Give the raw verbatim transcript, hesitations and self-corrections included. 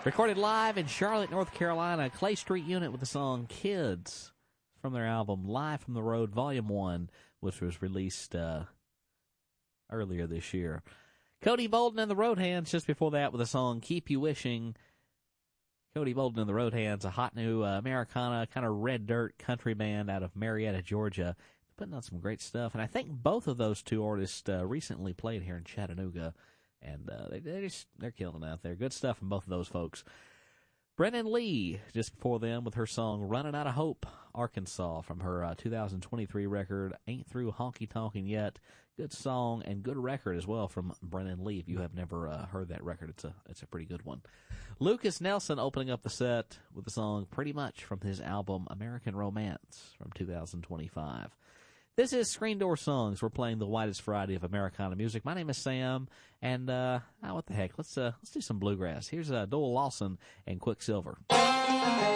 Recorded live in Charlotte, North Carolina, Clay Street Unit with the song Kids from their album Live from the Road, Volume one, which was released uh, earlier this year. Cody Bolden and the Roadhands just before that with the song Keep You Wishing. Cody Bolden and the Roadhands, a hot new uh, Americana, kind of red dirt country band out of Marietta, Georgia, putting on some great stuff. And I think both of those two artists uh, recently played here in Chattanooga. And uh, they, they just, they're killing it out there. Good stuff from both of those folks. Brennan Lee, just before them, with her song Running Out of Hope, Arkansas, from her uh, two thousand twenty-three record, Ain't Through Honky Tonkin' Yet. Good song and good record as well from Brennan Lee. If you have never uh, heard that record, it's a it's a pretty good one. Lucas Nelson opening up the set with the song Pretty Much from his album American Romance from two thousand twenty-five. This is Screen Door Songs. We're playing the widest variety of Americana music. My name is Sam, and uh, oh, what the heck? Let's uh, let's do some bluegrass. Here's uh, Doyle Lawson and Quicksilver.